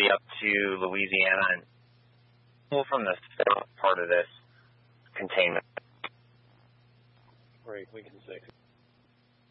be up to Louisiana and pull from the south part of this containment. Right, Lincoln 6.